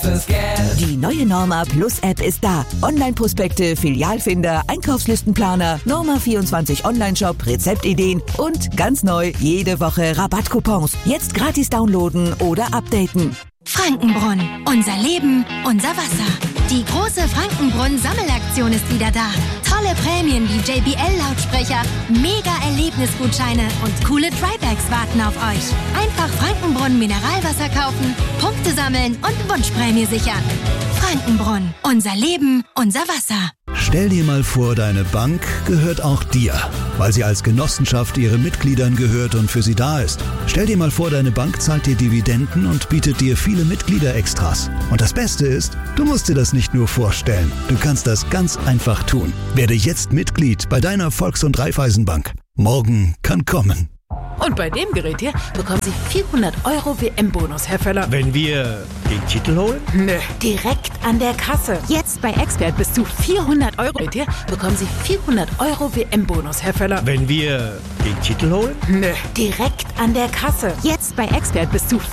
erstes Geld. Die neue Norma Plus App ist da. Online-Prospekte, Filialfinder, Einkaufslistenplaner, Norma24 Online-Shop, Rezeptideen und ganz neu jede Woche Rabattcoupons. Jetzt gratis downloaden oder updaten. Frankenbrunn. Unser Leben, unser Wasser. Die große Frankenbrunn-Sammelaktion ist wieder da. Tolle Prämien wie JBL-Lautsprecher, Mega-Erlebnisgutscheine und coole Trybags warten auf euch. Einfach Frankenbrunn Mineralwasser kaufen, Punkte sammeln und Wunschprämie sichern. Frankenbrunn. Unser Leben, unser Wasser. Stell dir mal vor, deine Bank gehört auch dir, weil sie als Genossenschaft ihren Mitgliedern gehört und für sie da ist. Stell dir mal vor, deine Bank zahlt dir Dividenden und bietet dir viele Mitgliederextras. Und das Beste ist, du musst dir das nicht nur vorstellen. Du kannst das ganz einfach tun. Werde jetzt Mitglied bei deiner Volks- und Raiffeisenbank. Morgen kann kommen. Und bei dem Gerät hier bekommen Sie 400 € WM-Bonus, Herr Völler. Wenn wir den Titel holen? Nö, direkt an der Kasse. Jetzt bei Expert bis zu 400 €. Hier bekommen Sie 400 € WM-Bonus, Herr Völler. Wenn wir den Titel holen? Nö, direkt an der Kasse. Jetzt bei Expert bis zu